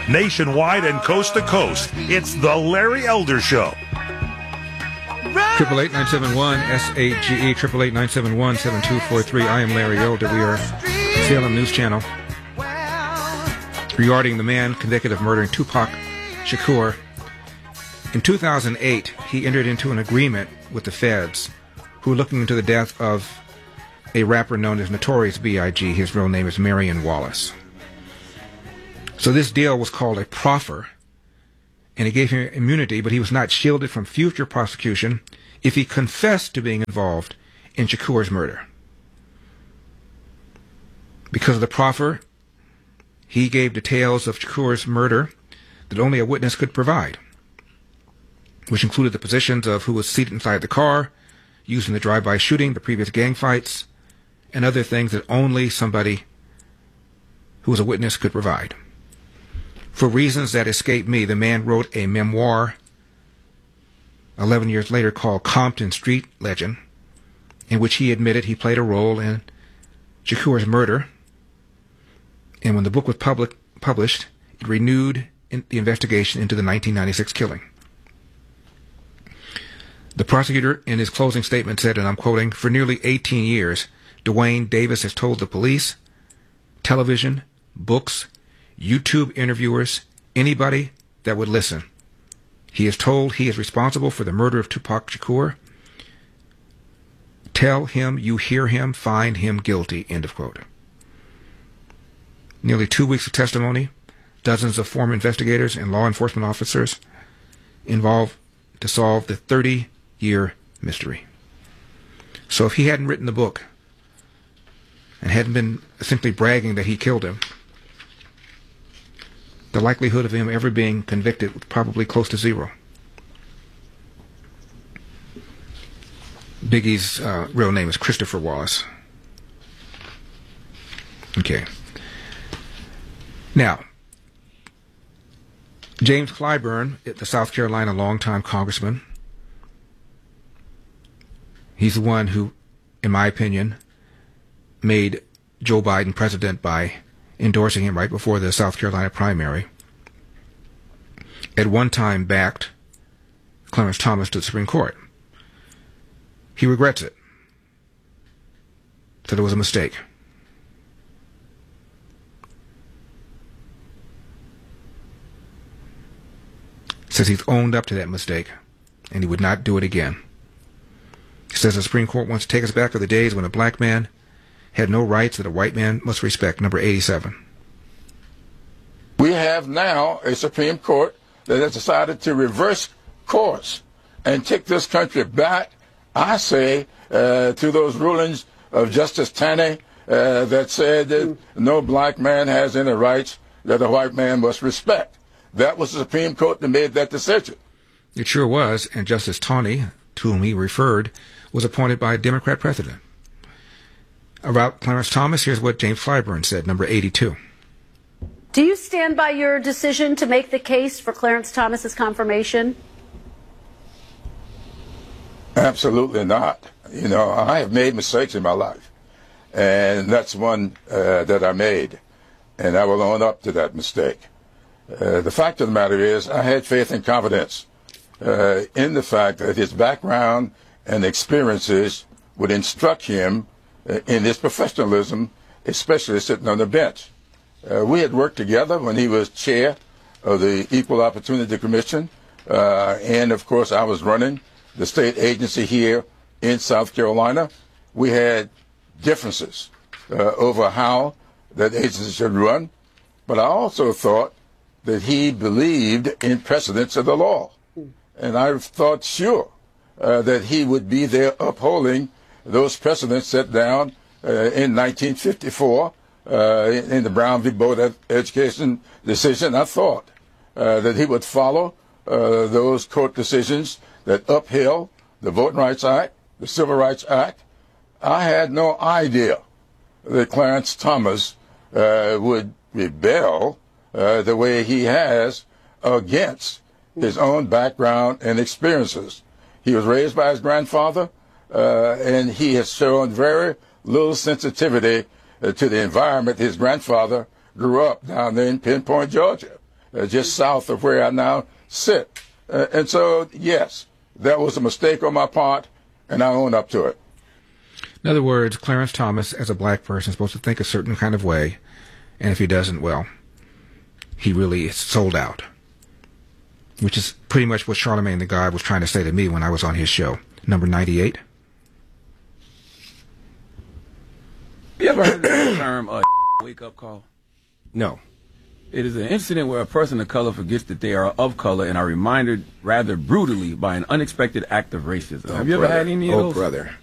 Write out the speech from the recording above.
nationwide and coast to coast. It's the Larry Elder Show. 888-971-SAGE, 888-971-7243. I am Larry Elder. We are Salem News Channel. Regarding the man convicted of murdering Tupac Shakur, in 2008, he entered into an agreement with the feds who were looking into the death of a rapper known as Notorious B.I.G. His real name is Marion Wallace. So this deal was called a proffer, and it gave him immunity, but he was not shielded from future prosecution if he confessed to being involved in Shakur's murder. Because of the proffer, he gave details of Shakur's murder that only a witness could provide, which included the positions of who was seated inside the car, used in the drive-by shooting, the previous gang fights, and other things that only somebody who was a witness could provide. For reasons that escape me, the man wrote a memoir 11 years later called Compton Street Legend, in which he admitted he played a role in Shakur's murder. And when the book was published, it renewed the investigation into the 1996 killing. The prosecutor, in his closing statement, said, and I'm quoting, "For nearly 18 years, Dwayne Davis has told the police, television, books, YouTube interviewers, anybody that would listen. He is told he is responsible for the murder of Tupac Shakur. Tell him you hear him, find him guilty," end of quote. Nearly 2 weeks of testimony, dozens of former investigators and law enforcement officers involved to solve the 30-year mystery. So if he hadn't written the book and hadn't been simply bragging that he killed him, the likelihood of him ever being convicted was probably close to zero. Biggie's real name is Christopher Wallace. Okay. Now, James Clyburn, the South Carolina longtime congressman, he's the one who, in my opinion, made Joe Biden president by endorsing him right before the South Carolina primary, at one time backed Clarence Thomas to the Supreme Court. He regrets it. Said it was a mistake. Says he's owned up to that mistake, and he would not do it again. He says the Supreme Court wants to take us back to the days when a black man had no rights that a white man must respect. Number 87. We have now a Supreme Court that has decided to reverse course and take this country back, I say, to those rulings of Justice Taney that said that no black man has any rights that a white man must respect. That was the Supreme Court that made that decision. It sure was, and Justice Taney, to whom he referred, was appointed by a Democrat president. About Clarence Thomas, here's what James Clyburn said, number 82. Do you stand by your decision to make the case for Clarence Thomas's confirmation? Absolutely not. You know, I have made mistakes in my life, and that's one that I made, and I will own up to that mistake. The fact of the matter is, I had faith and confidence in the fact that his background and experiences would instruct him in his professionalism, especially sitting on the bench. We had worked together when he was chair of the Equal Opportunity Commission, and of course I was running the state agency here in South Carolina. We had differences over how that agency should run, but I also thought that he believed in precedents of the law. And I thought sure that he would be there upholding those precedents set down in 1954 in the Brown v. Board of Education decision. I thought that he would follow those court decisions that upheld the Voting Rights Act, the Civil Rights Act. I had no idea that Clarence Thomas would rebel the way he has against his own background and experiences. He was raised by his grandfather, and he has shown very little sensitivity to the environment his grandfather grew up down there in Pinpoint, Georgia. just south of where I now sit. And so, yes, that was a mistake on my part, and I own up to it. In other words, Clarence Thomas, as a black person, is supposed to think a certain kind of way, and if he doesn't, well, he really is sold out. Which is pretty much what Charlemagne the God was trying to say to me when I was on his show. Number 98. You ever heard the term wake-up call? No. It is an incident where a person of color forgets that they are of color and are reminded rather brutally by an unexpected act of racism. Have you ever had any of those? Oh, brother.